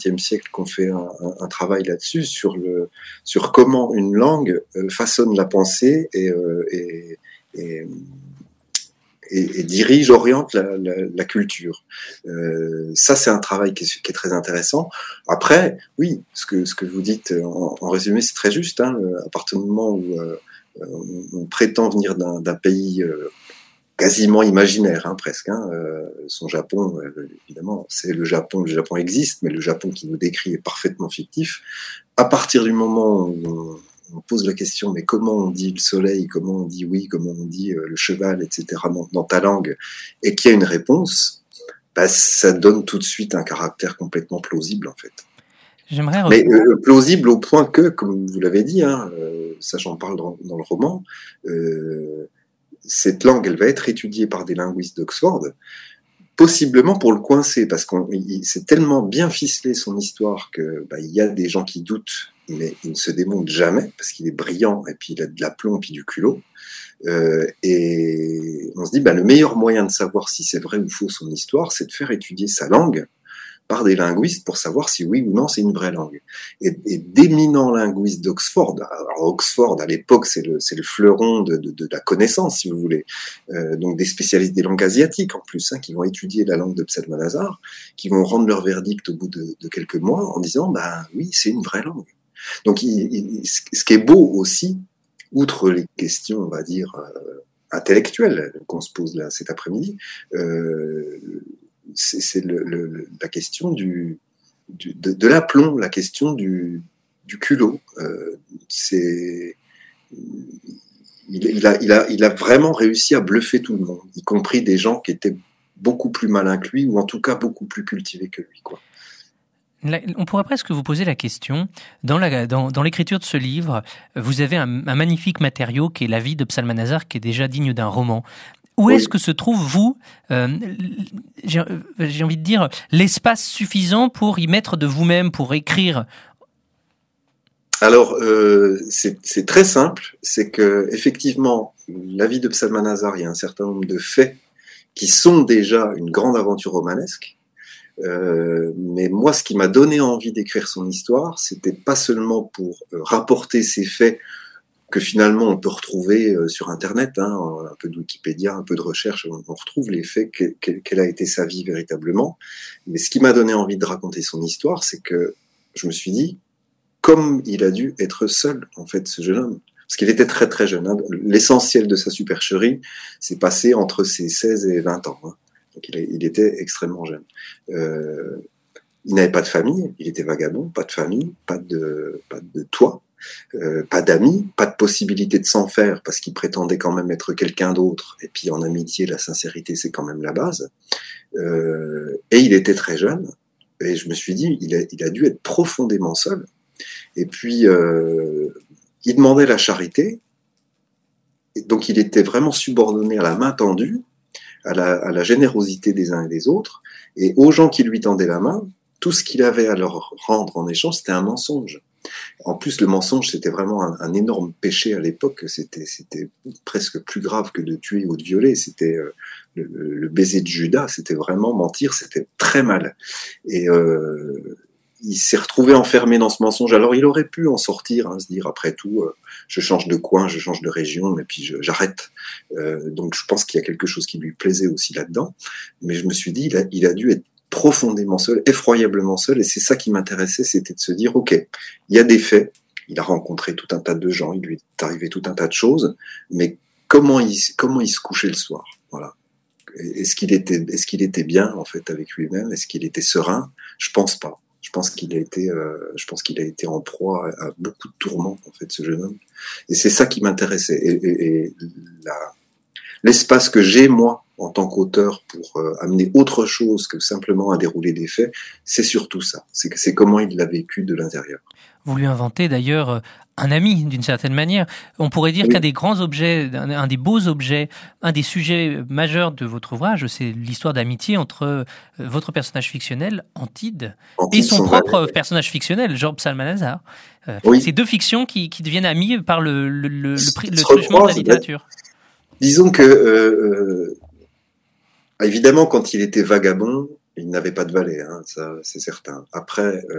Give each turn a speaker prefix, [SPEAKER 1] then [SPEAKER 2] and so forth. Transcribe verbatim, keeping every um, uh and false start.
[SPEAKER 1] vingtième siècle qu'on fait un, un, un travail là-dessus, sur, le, sur comment une langue euh, façonne la pensée et, euh, et, et, et, et dirige, oriente la, la, la culture. Euh, ça, c'est un travail qui est, qui est très intéressant. Après, oui, ce que, ce que vous dites en, en résumé, c'est très juste. Hein, à partir du moment où euh, on, on prétend venir d'un, d'un pays euh, quasiment imaginaire, hein, presque. Hein, euh, son Japon, euh, évidemment, c'est le Japon. Le Japon existe, mais le Japon qui nous décrit est parfaitement fictif. À partir du moment où on, on pose la question, mais comment on dit le soleil, comment on dit oui, comment on dit euh, le cheval, et cetera, dans, dans ta langue, et qu'il y a une réponse, bah, ça donne tout de suite un caractère complètement plausible, en fait.
[SPEAKER 2] J'aimerais
[SPEAKER 1] mais euh, plausible au point que, comme vous l'avez dit, hein, euh, ça j'en parle dans, dans le roman, euh, cette langue, elle va être étudiée par des linguistes d'Oxford, possiblement pour le coincer, parce qu'on il, c'est tellement bien ficelé son histoire que bah, il y a des gens qui doutent, mais il ne se démonte jamais, parce qu'il est brillant, et puis il a de l'aplomb, puis du culot. Euh, et on se dit, bah, le meilleur moyen de savoir si c'est vrai ou faux son histoire, c'est de faire étudier sa langue par des linguistes pour savoir si oui ou non c'est une vraie langue. Et, et d'éminents linguistes d'Oxford, alors Oxford à l'époque c'est le, c'est le fleuron de, de, de la connaissance si vous voulez, euh, donc des spécialistes des langues asiatiques en plus, hein, qui vont étudier la langue de Psalmanazar, qui vont rendre leur verdict au bout de, de quelques mois en disant bah oui c'est une vraie langue. Donc il, il, ce qui est beau aussi, outre les questions on va dire euh, intellectuelles qu'on se pose là cet après-midi, euh, c'est, c'est le, le, la question du, du, de, de l'aplomb, la question du, du culot. Euh, c'est, il, il, a, il, a, il a vraiment réussi à bluffer tout le monde, y compris des gens qui étaient beaucoup plus malins que lui, ou en tout cas beaucoup plus cultivés que lui, quoi.
[SPEAKER 2] On pourrait presque vous poser la question, dans, la, dans, dans l'écriture de ce livre, vous avez un, un magnifique matériau qui est la vie de Psalmanazar, qui est déjà digne d'un roman. Où oui. Est-ce que se trouve, vous, euh, j'ai, j'ai envie de dire, l'espace suffisant pour y mettre de vous-même, pour écrire ?
[SPEAKER 1] Alors, euh, c'est, c'est très simple, c'est que effectivement, la vie de Psalmanazar, il y a un certain nombre de faits qui sont déjà une grande aventure romanesque. Euh, mais moi, ce qui m'a donné envie d'écrire son histoire, c'était pas seulement pour euh, rapporter ces faits que finalement on peut retrouver euh, sur Internet, hein, un peu de Wikipédia, un peu de recherche, on, on retrouve les faits, que, que, quelle a été sa vie véritablement. Mais ce qui m'a donné envie de raconter son histoire, c'est que je me suis dit, comme il a dû être seul, en fait, ce jeune homme. Parce qu'il était très très jeune. Hein. L'essentiel de sa supercherie s'est passé entre ses seize et vingt ans. Hein. Donc il, il était extrêmement jeune. Euh, il n'avait pas de famille, il était vagabond, pas de famille, pas de, pas de toit, euh, pas d'amis, pas de possibilité de s'en faire parce qu'il prétendait quand même être quelqu'un d'autre. Et puis en amitié, la sincérité, c'est quand même la base. Euh, et il était très jeune. Et je me suis dit, il a, il a dû être profondément seul. Et puis, euh, il demandait la charité. Et donc il était vraiment subordonné à la main tendue, à la, à la générosité des uns et des autres, et aux gens qui lui tendaient la main, tout ce qu'il avait à leur rendre en échange, c'était un mensonge. En plus, le mensonge, c'était vraiment un, un énorme péché à l'époque. C'était, c'était presque plus grave que de tuer ou de violer. C'était euh, le, le baiser de Judas. C'était vraiment mentir. C'était très mal. Et euh, il s'est retrouvé enfermé dans ce mensonge. Alors, il aurait pu en sortir, hein, se dire après tout, euh, je change de coin, je change de région, et puis je, j'arrête. Euh, donc, je pense qu'il y a quelque chose qui lui plaisait aussi là-dedans. Mais je me suis dit, il a, il a dû être profondément seul, effroyablement seul, et c'est ça qui m'intéressait, c'était de se dire, ok, il y a des faits, il a rencontré tout un tas de gens, il lui est arrivé tout un tas de choses, mais comment il, comment il se couchait le soir, voilà. Est-ce qu'il était, est-ce qu'il était bien, en fait, avec lui-même? Est-ce qu'il était serein? Je pense pas. Je pense qu'il a été, euh, je pense qu'il a été en proie à, à beaucoup de tourments, en fait, ce jeune homme. Et c'est ça qui m'intéressait. Et, et, et la, l'espace que j'ai, moi, en tant qu'auteur, pour euh, amener autre chose que simplement à dérouler des faits, c'est surtout ça. C'est, c'est comment il l'a vécu de l'intérieur.
[SPEAKER 2] Vous lui inventez d'ailleurs un ami, d'une certaine manière. On pourrait dire oui. qu'un des grands objets, un, un des beaux objets, un des sujets majeurs de votre ouvrage, c'est l'histoire d'amitié entre votre personnage fictionnel, Antide, Antide et son propre vrai. personnage fictionnel, Georges Psalmanazar. Euh, oui. Ces deux fictions qui, qui deviennent amies par le, le, le, le, le truchement de la littérature.
[SPEAKER 1] Disons que... Euh, évidemment, quand il était vagabond, il n'avait pas de valet, hein, ça c'est certain. Après, euh,